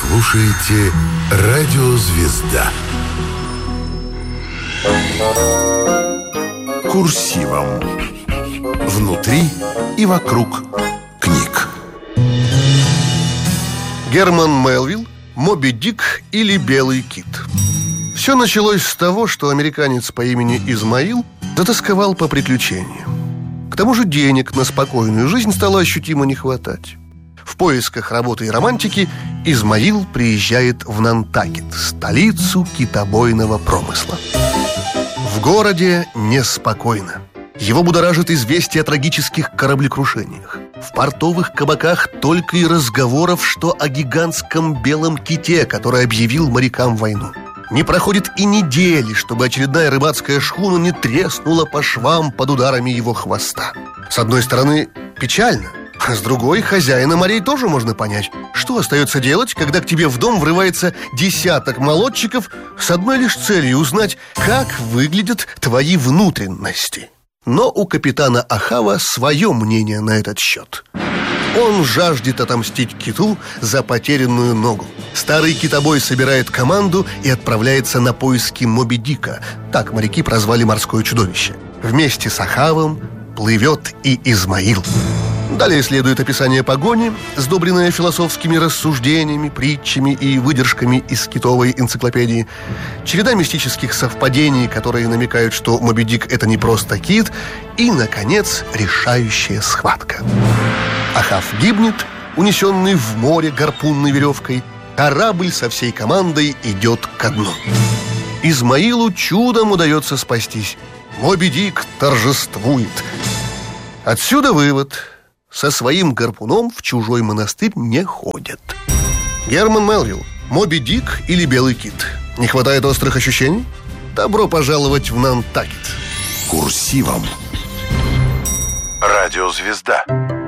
слушаете «Радио Звезда». Курсивом. Внутри и вокруг книг. Герман Мелвилл, «Моби Дик» или «Белый кит». Все началось с того, что американец по имени Измаил затасковал по приключениям. К тому же денег на спокойную жизнь стало ощутимо не хватать. В поисках работы и романтики Измаил приезжает в Нантакет, столицу китобойного промысла. В городе неспокойно. Его будоражит известие о трагических кораблекрушениях. В портовых кабаках только и разговоров, что о гигантском белом ките, который объявил морякам войну. Не проходит и недели, чтобы очередная рыбацкая шхуна не треснула по швам под ударами его хвоста. С одной стороны, печально, а с другой, хозяина морей тоже можно понять. Что остается делать, когда к тебе в дом врывается десяток молодчиков с одной лишь целью узнать, как выглядят твои внутренности? Но у капитана Ахава свое мнение на этот счет. Он жаждет отомстить киту за потерянную ногу. Старый китобой собирает команду и отправляется на поиски Моби Дика. Так моряки прозвали морское чудовище. Вместе с Ахавом плывет и Измаил. Далее следует описание погони, сдобренное философскими рассуждениями, притчами и выдержками из китовой энциклопедии. Череда мистических совпадений, которые намекают, что Моби Дик — это не просто кит. И, наконец, решающая схватка. Ахав гибнет, унесенный в море гарпунной веревкой. Корабль со всей командой идет ко дну. Измаилу чудом удается спастись. Моби Дик торжествует. Отсюда вывод: со своим гарпуном в чужой монастырь не ходят. Герман Мелвилл, «Моби Дик» или «Белый кит». Не хватает острых ощущений? Добро пожаловать в Нантакет. Курсивом. Радио Звезда.